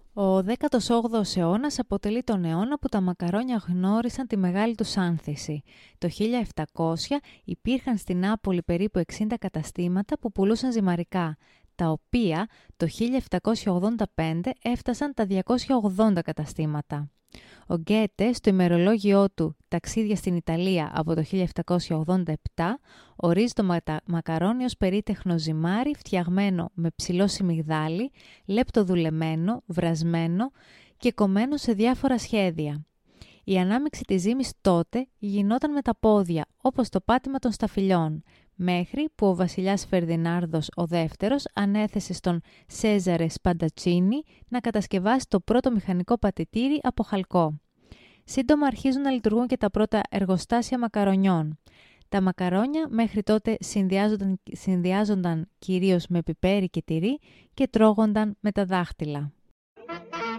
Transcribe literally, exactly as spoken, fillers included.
Ο δέκατος όγδοος αιώνας αποτελεί τον αιώνα που τα μακαρόνια γνώρισαν τη μεγάλη τους άνθηση. Το χίλια επτακόσια υπήρχαν στην Νάπολη περίπου εξήντα καταστήματα που πουλούσαν ζυμαρικά, τα οποία το χίλια επτακόσια ογδόντα πέντε έφτασαν τα διακόσια ογδόντα καταστήματα. Ο Γκέτε, στο ημερολόγιό του «Ταξίδια στην Ιταλία» από το χίλια επτακόσια ογδόντα επτά, ορίζει το μα- μακαρόνι ως περίτεχνο ζυμάρι φτιαγμένο με ψηλό σιμιγδάλι, λεπτοδουλεμένο, βρασμένο και κομμένο σε διάφορα σχέδια. Η ανάμειξη της ζύμης τότε γινόταν με τα πόδια, όπως το πάτημα των σταφυλιών, μέχρι που ο βασιλιάς Φερδινάνδος ο δεύτερος ανέθεσε στον Σέζαρε Σπαντατσίνι να κατασκευάσει το πρώτο μηχανικό πατητήρι από χαλκό. Σύντομα αρχίζουν να λειτουργούν και τα πρώτα εργοστάσια μακαρονιών. Τα μακαρόνια μέχρι τότε συνδυάζονταν, συνδυάζονταν κυρίως με πιπέρι και τυρί και τρώγονταν με τα δάχτυλα.